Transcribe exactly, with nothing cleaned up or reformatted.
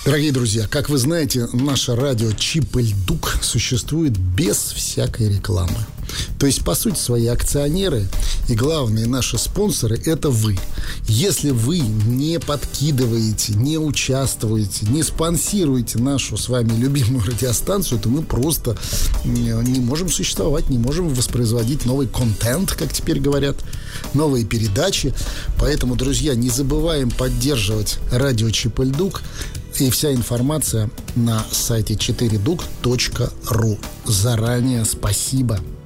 Дорогие друзья, как вы знаете, наше радио Чип-Эль-Дук существует без всякой рекламы. То есть, по сути, свои акционеры и главные наши спонсоры – это вы. Если вы не подкидываете, не участвуете, не спонсируете нашу с вами любимую радиостанцию, то мы просто не можем существовать, не можем воспроизводить новый контент, как теперь говорят, новые передачи. Поэтому, друзья, не забываем поддерживать радио Чип-Эль-Дук. И вся информация на сайте четыре дук точка ру. Заранее спасибо.